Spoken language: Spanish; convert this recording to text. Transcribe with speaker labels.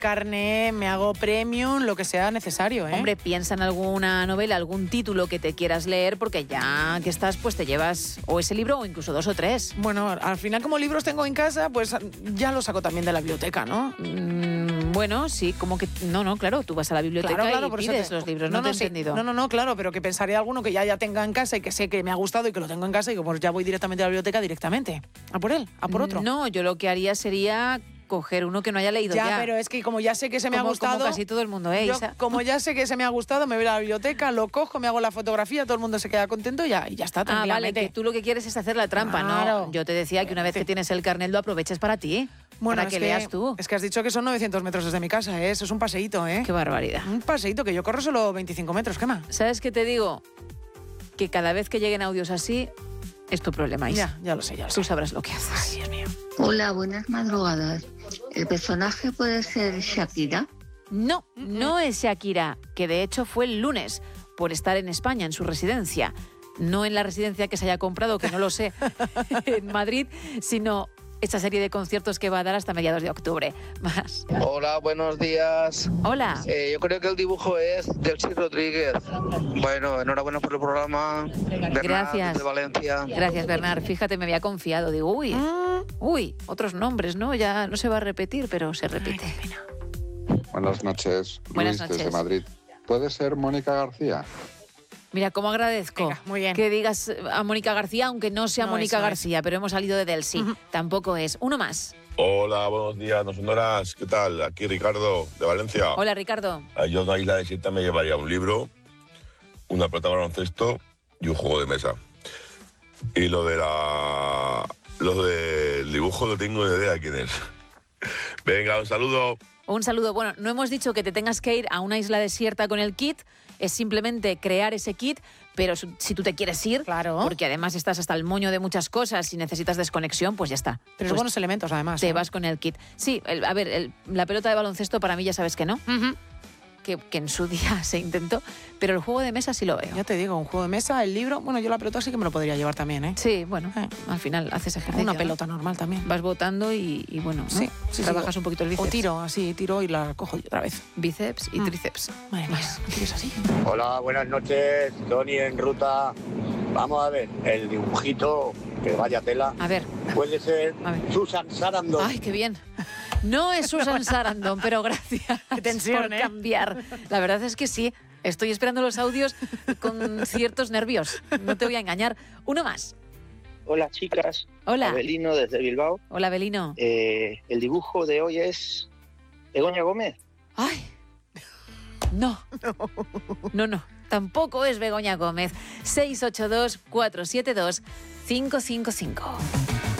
Speaker 1: carné, me hago premium, lo que sea necesario, ¿eh?
Speaker 2: Hombre, piensa en alguna novela, algún título que te quieras leer, porque ya que estás, pues te llevas o ese libro o incluso 2 o 3.
Speaker 1: Bueno, al final como libros tengo en casa, pues ya los saco también de la biblioteca, ¿no?
Speaker 2: Bueno, sí, como que... No, claro, tú vas a la biblioteca y
Speaker 1: por eso
Speaker 2: pides los libros, no te he entendido.
Speaker 1: No, claro, pero que pensaría alguno que ya tenga en casa y que sé que me ha gustado y que lo tengo en casa y que pues ya voy directamente a la biblioteca directamente. A por él, a por otro.
Speaker 2: No, yo lo que haría sería coger uno que no haya leído ya.
Speaker 1: Ya, pero es que como ya sé que se me ha gustado...
Speaker 2: Como casi todo el mundo, ¿eh, Isa?
Speaker 1: Como ya sé que se me ha gustado, me voy a la biblioteca, lo cojo, me hago la fotografía, todo el mundo se queda contento y ya está, tranquilamente.
Speaker 2: Vale, que tú lo que quieres es hacer la trampa,
Speaker 1: claro.
Speaker 2: ¿no? Yo te decía que una vez que tienes el carnet lo aproveches para ti,
Speaker 1: bueno,
Speaker 2: para que leas tú.
Speaker 1: Es que has dicho que son 900 metros desde mi casa, ¿eh? Eso es un paseíto, ¿eh?
Speaker 2: Qué barbaridad.
Speaker 1: Un paseíto, que yo corro solo 25 metros, ¿qué más?
Speaker 2: ¿Sabes qué te digo? Que cada vez que lleguen audios así, es tu problema, Isa.
Speaker 1: Ya lo sé.
Speaker 2: Tú sabrás lo que haces.
Speaker 1: Ay, Dios mío.
Speaker 3: Hola, buenas madrugadas. ¿El personaje puede ser Shakira?
Speaker 2: No, no es Shakira, que de hecho fue el lunes, por estar en España, en su residencia. No en la residencia que se haya comprado, que no lo sé, en Madrid, sino esta serie de conciertos que va a dar hasta mediados de octubre. Más.
Speaker 4: Hola, buenos días.
Speaker 2: Hola.
Speaker 4: Yo creo que el dibujo es Delcy Rodríguez. Bueno, enhorabuena por el programa. Bernard,
Speaker 2: Gracias.
Speaker 4: desde Valencia.
Speaker 2: Gracias, Bernard. Fíjate, me había confiado. Digo, uy, otros nombres, ¿no? Ya no se va a repetir, pero se repite.
Speaker 5: Buenas noches.
Speaker 2: Buenas
Speaker 5: Luis,
Speaker 2: noches.
Speaker 5: desde Madrid. ¿Puede ser Mónica García?
Speaker 2: Mira, cómo agradezco.
Speaker 1: Venga, muy bien.
Speaker 2: Que digas a Mónica García, aunque no sea
Speaker 1: No
Speaker 2: Mónica
Speaker 1: es, no
Speaker 2: García, pero hemos salido de Delcy. Tampoco es. Uno más.
Speaker 6: Hola, buenos días, no sonoras. ¿Qué tal? Aquí Ricardo, de Valencia.
Speaker 2: Hola, Ricardo.
Speaker 6: Yo a Isla Desierta me llevaría un libro, una pelota de baloncesto y un juego de mesa. Y lo del dibujo no tengo ni idea quién es. Venga, un saludo.
Speaker 2: Un saludo. Bueno, no hemos dicho que te tengas que ir a una isla desierta con el kit, es simplemente crear ese kit, pero si tú te quieres ir,
Speaker 1: claro,
Speaker 2: porque además estás hasta el moño de muchas cosas y necesitas desconexión, pues ya está.
Speaker 1: Pero
Speaker 2: pues
Speaker 1: buenos elementos, además.
Speaker 2: te vas con el kit. Sí, la pelota de baloncesto para mí ya sabes que no. Que en su día se intentó, pero el juego de mesa sí lo veo.
Speaker 1: Ya te digo, un juego de mesa, el libro, bueno, yo la pelota sí que me lo podría llevar también, ¿eh?
Speaker 2: Sí, bueno, al final haces ejercicio.
Speaker 1: Una pelota normal también.
Speaker 2: Vas botando y bueno, ¿no?
Speaker 1: Sí,
Speaker 2: trabajas un poquito el bíceps.
Speaker 1: O tiro y la cojo otra vez.
Speaker 2: Bíceps y tríceps.
Speaker 1: Madre mía, no tires así.
Speaker 7: Hola, buenas noches, Tony en ruta. Vamos a ver, el dibujito, que vaya tela.
Speaker 2: A ver.
Speaker 7: Puede ser Susan Sarandon.
Speaker 2: Ay, qué bien. No es Susan Sarandon, pero gracias
Speaker 1: Qué tensión,
Speaker 2: por cambiar. La verdad es que sí. Estoy esperando los audios con ciertos nervios. No te voy a engañar. Uno más.
Speaker 8: Hola, chicas.
Speaker 2: Hola.
Speaker 8: Abelino desde Bilbao.
Speaker 2: Hola, Abelino.
Speaker 8: El dibujo de hoy es Begoña Gómez.
Speaker 2: Ay. No. Tampoco es Begoña Gómez. 682-472-555.